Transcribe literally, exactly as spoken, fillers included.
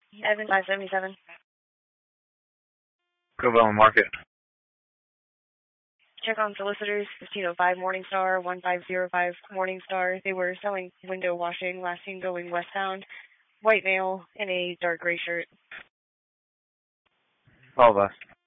Evan five seventy-seven. Covell Market. Check on solicitors, fifteen oh five Morningstar, one five zero five Morningstar. They were selling window washing, last seen going westbound. White male in a dark gray shirt. All of us.